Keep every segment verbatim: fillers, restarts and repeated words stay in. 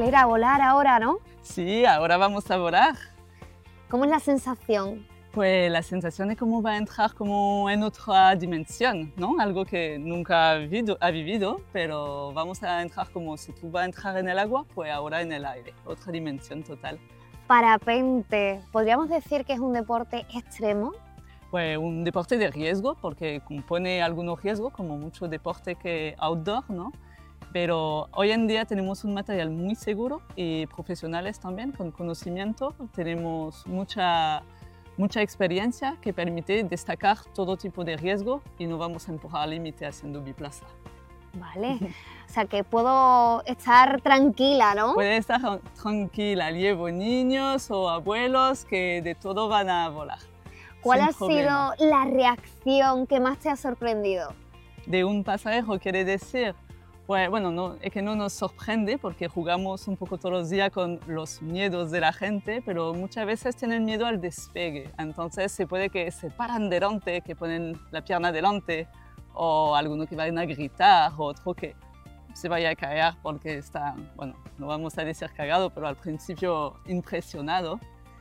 bicicleta, ir a volar ahora, ¿no? Sí, ahora vamos a volar. ¿Cómo es la sensación? Pues la sensación es como va a entrar como en otra dimensión, ¿no? Algo que nunca ha vivido, ha vivido, pero vamos a entrar como si tú vas a entrar en el agua, pues ahora en el aire, otra dimensión total. Parapente, ¿podríamos decir que es un deporte extremo? Pues un deporte de riesgo, porque compone algunos riesgos, como mucho deporte que outdoor, ¿no? Pero hoy en día tenemos un material muy seguro y profesionales también, con conocimiento. Tenemos mucha, mucha experiencia que permite destacar todo tipo de riesgo y no vamos a empujar al límite haciendo biplaza. Vale, o sea que puedo estar tranquila, ¿no? Puede estar tranquila, llevo niños o abuelos que de todo van a volar. ¿Cuál ha sido la reacción que más te ha sorprendido? De un pasajero, quiere decir, pues bueno, no, es que no nos sorprende porque jugamos un poco todos los días con los miedos de la gente, pero muchas veces tienen miedo al despegue. Entonces se puede que se paran delante, que ponen la pierna delante, o alguno que vayan a gritar, o otro que se vaya a caer porque está, bueno, no vamos a decir cagado, pero al principio impresionado.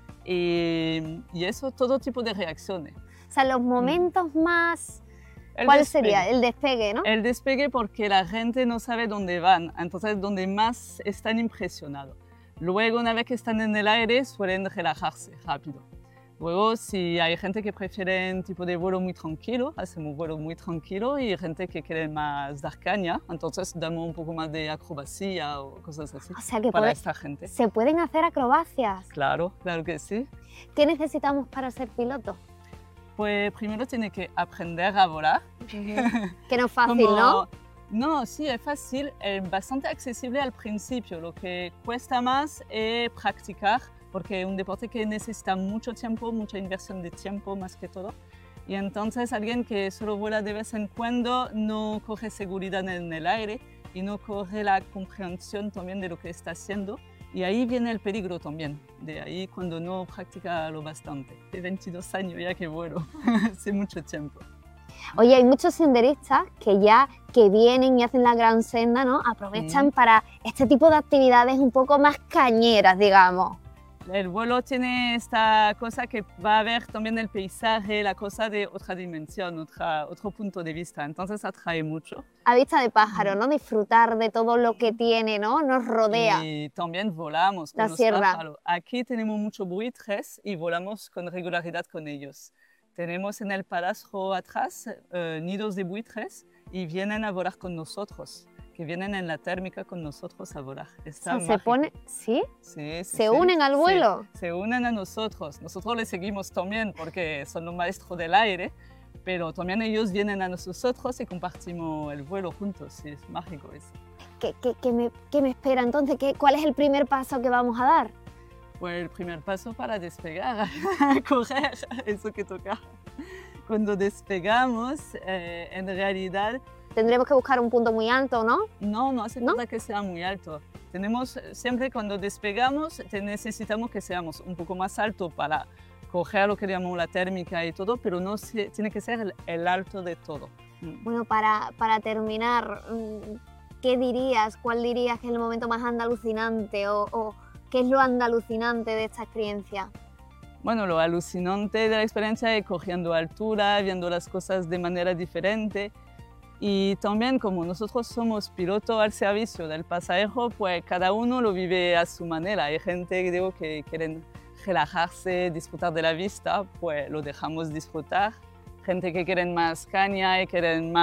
Y, y eso, todo tipo de reacciones. O sea, los momentos mm. más... El ¿Cuál despegue. sería? El despegue, ¿no? El despegue porque la gente no sabe dónde van, entonces donde más están impresionados. Luego, una vez que están en el aire, suelen relajarse rápido. Luego, si hay gente que prefiere un tipo de vuelo muy tranquilo, hacemos vuelo muy tranquilo, y gente que quiere más dar caña, entonces damos un poco más de acrobacia o cosas así, o sea que para puede, esta gente. ¿Se pueden hacer acrobacias? Claro, claro que sí. ¿Qué necesitamos para ser piloto? Pues primero tiene que aprender a volar. Uh-huh. Que no es fácil, Como, ¿no? No, sí, es fácil, es bastante accesible al principio. Lo que cuesta más es practicar, porque es un deporte que necesita mucho tiempo, mucha inversión de tiempo más que todo. Y entonces alguien que solo vuela de vez en cuando no coge seguridad en el aire y no coge la comprensión también de lo que está haciendo. Y ahí viene el peligro también, de ahí cuando no practica lo bastante. De veintidós años ya que vuelo, hace mucho tiempo. Oye, hay muchos senderistas que ya que vienen y hacen la gran senda, ¿no? Aprovechan mm. para este tipo de actividades un poco más cañeras, digamos. El vuelo tiene esta cosa que va a ver también el paisaje, la cosa de otra dimensión, otra, otro punto de vista, entonces atrae mucho. A vista de pájaro, ¿no? Disfrutar de todo lo que tiene, ¿no? Nos rodea. Y también volamos con la los sierra. pájaros. Aquí tenemos muchos buitres y volamos con regularidad con ellos. Tenemos en el palacio atrás eh, nidos de buitres y vienen a volar con nosotros, que vienen en la térmica con nosotros a volar. Está o sea, se pone, ¿sí? Sí, sí, ¿Se sí, unen al vuelo? Sí, se unen a nosotros. Nosotros les seguimos también porque son los maestros del aire, pero también ellos vienen a nosotros y compartimos el vuelo juntos. Sí, es mágico eso. ¿Qué, qué, qué, me, qué me espera entonces? ¿Qué, ¿Cuál es el primer paso que vamos a dar? Pues el primer paso para despegar, correr, eso que toca. Cuando despegamos, eh, en realidad... Tendremos que buscar un punto muy alto, ¿no? No, no hace ¿No? falta que sea muy alto. Tenemos, siempre cuando despegamos, necesitamos que seamos un poco más alto para coger lo que llamamos la térmica y todo, pero no se, tiene que ser el, el alto de todo. Bueno, para, para terminar, ¿qué dirías? ¿Cuál dirías que es el momento más andalucinante o, o qué es lo andalucinante de esta experiencia? Bueno, lo alucinante de la experiencia es cogiendo altura, viendo las cosas de manera diferente. Y también como nosotros somos pilotos al servicio del pasajero, pues cada uno lo vive a su manera. Hay gente digo, que quieren relajarse, disfrutar de la vista, pues lo dejamos disfrutar. Gente que quieren más caña y quieren más